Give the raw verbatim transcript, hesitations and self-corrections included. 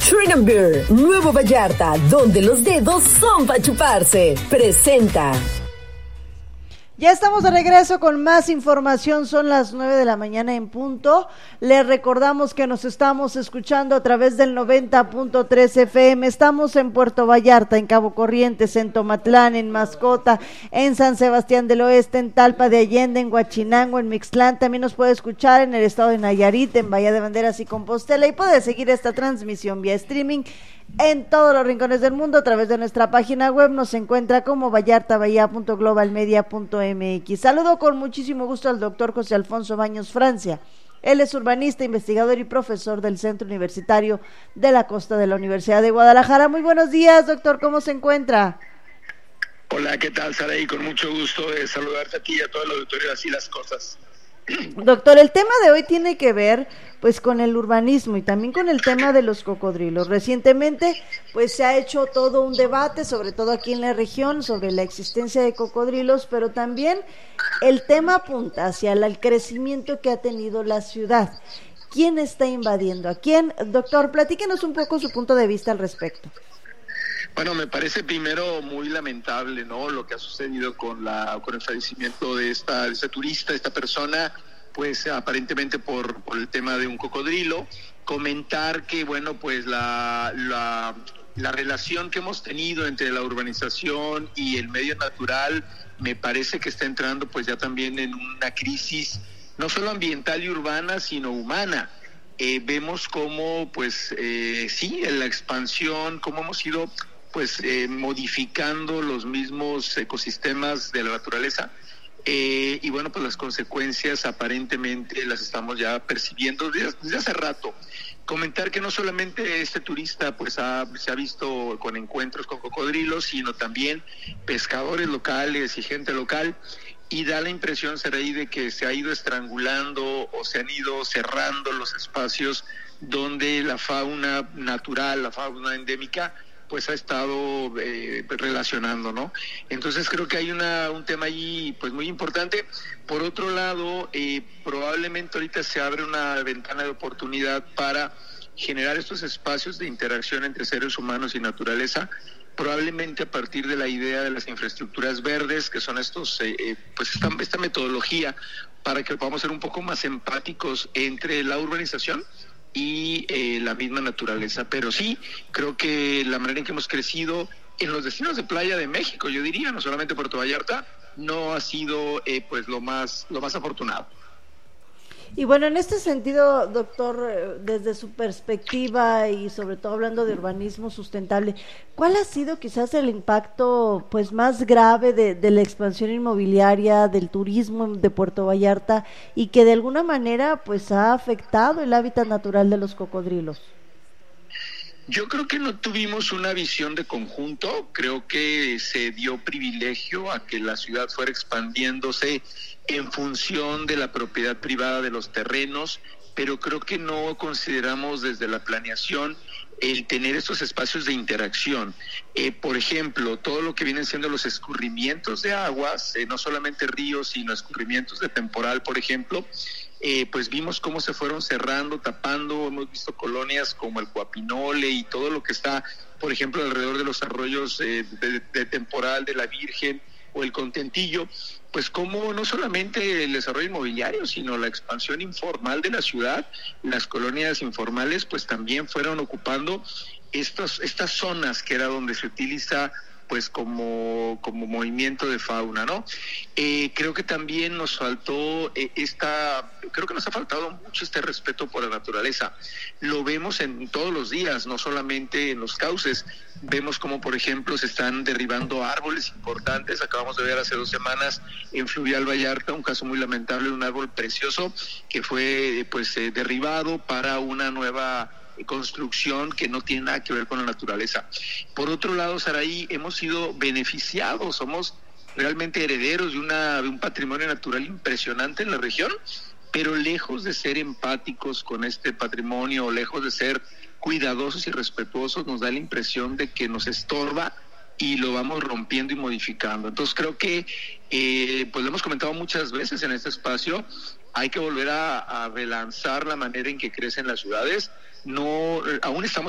Treat and Beer, Nuevo Vallarta, donde los dedos son para chuparse. Presenta. Ya estamos de regreso con más información, son las nueve de la mañana en punto. Les recordamos que nos estamos escuchando a través del noventa punto tres F M. Estamos en Puerto Vallarta, en Cabo Corrientes, en Tomatlán, en Mascota, en San Sebastián del Oeste, en Talpa de Allende, en Huachinango, en Mixtlán. También nos puede escuchar en el estado de Nayarit, en Bahía de Banderas y Compostela, y puede seguir esta transmisión vía streaming en todos los rincones del mundo a través de nuestra página web. Nos encuentra como vallartabahía punto global media punto m x. Saludo con muchísimo gusto al doctor José Alfonso Baños Francia. Él es urbanista, investigador y profesor del Centro Universitario de la Costa de la Universidad de Guadalajara. Muy buenos días, doctor, ¿cómo se encuentra? Hola, ¿qué tal, Saraí? Con mucho gusto de saludarte a ti y a todo el auditorio, así las cosas. Doctor, el tema de hoy tiene que ver pues con el urbanismo y también con el tema de los cocodrilos. Recientemente pues se ha hecho todo un debate, sobre todo aquí en la región, sobre la existencia de cocodrilos, pero también el tema apunta hacia el crecimiento que ha tenido la ciudad. ¿Quién está invadiendo a quién? Doctor, platíquenos un poco su punto de vista al respecto. Bueno, me parece primero muy lamentable, ¿no?, lo que ha sucedido con la con el fallecimiento de esta de este turista, esta persona, pues aparentemente por, por el tema de un cocodrilo. Comentar que, bueno, pues la, la, la relación que hemos tenido entre la urbanización y el medio natural me parece que está entrando pues ya también en una crisis, no solo ambiental y urbana, sino humana. Eh, vemos cómo, pues, eh, sí, en la expansión, cómo hemos ido pues eh, modificando los mismos ecosistemas de la naturaleza, eh, y bueno, pues las consecuencias aparentemente las estamos ya percibiendo desde, desde hace rato. Comentar que no solamente este turista pues ha, se ha visto con encuentros con cocodrilos, sino también pescadores locales y gente local, y da la impresión, Saraí, de que se ha ido estrangulando o se han ido cerrando los espacios donde la fauna natural, la fauna endémica, pues ha estado eh, relacionando, ¿no? Entonces creo que hay una un tema ahí pues muy importante. Por otro lado, eh, probablemente ahorita se abre una ventana de oportunidad para generar estos espacios de interacción entre seres humanos y naturaleza, probablemente a partir de la idea de las infraestructuras verdes, que son estos, eh, eh, pues esta, esta metodología para que podamos ser un poco más empáticos entre la urbanización y eh, la misma naturaleza. Pero sí, creo que la manera en que hemos crecido en los destinos de playa de México, yo diría, no solamente Puerto Vallarta, no ha sido eh, pues lo más lo más afortunado. Y bueno, en este sentido, doctor, desde su perspectiva y sobre todo hablando de urbanismo sustentable, ¿cuál ha sido quizás el impacto pues más grave de, de la expansión inmobiliaria, del turismo de Puerto Vallarta, y que de alguna manera pues ha afectado el hábitat natural de los cocodrilos? Yo creo que no tuvimos una visión de conjunto. Creo que se dio privilegio a que la ciudad fuera expandiéndose en función de la propiedad privada de los terrenos, pero creo que no consideramos desde la planeación el tener estos espacios de interacción. Eh, por ejemplo, todo lo que vienen siendo los escurrimientos de aguas, eh, no solamente ríos, sino escurrimientos de temporal, por ejemplo, eh, pues vimos cómo se fueron cerrando, tapando. Hemos visto colonias como el Coapinole y todo lo que está, por ejemplo, alrededor de los arroyos eh, de, de temporal de la Virgen o el Contentillo, pues como no solamente el desarrollo inmobiliario, sino la expansión informal de la ciudad, las colonias informales, pues también fueron ocupando estos, estas zonas que era donde se utiliza pues como, como movimiento de fauna, ¿no? Eh, creo que también nos faltó eh, esta, creo que nos ha faltado mucho este respeto por la naturaleza. Lo vemos en todos los días, no solamente en los cauces. Vemos como, por ejemplo, se están derribando árboles importantes. Acabamos de ver hace dos semanas en Fluvial Vallarta un caso muy lamentable de un árbol precioso que fue pues eh, derribado para una nueva construcción que no tiene nada que ver con la naturaleza. Por otro lado, Saraí, hemos sido beneficiados, somos realmente herederos de, una, de un patrimonio natural impresionante en la región, pero lejos de ser empáticos con este patrimonio, lejos de ser cuidadosos y respetuosos, nos da la impresión de que nos estorba y lo vamos rompiendo y modificando. Entonces creo que, eh, pues lo hemos comentado muchas veces en este espacio, hay que volver a, a relanzar la manera en que crecen las ciudades. No, aún estamos